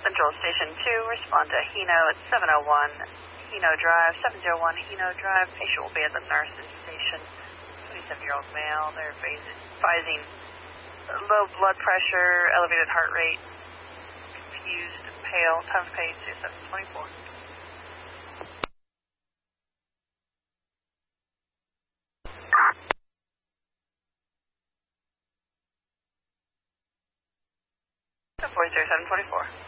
Central Station 2, respond to Hino at 701 Hino Drive, 701 Hino Drive. Patient will be at the nurse's station. 27-year-old male. They're advising low blood pressure, elevated heart rate, confused, pale, time of pain, 2724. Voice 0724.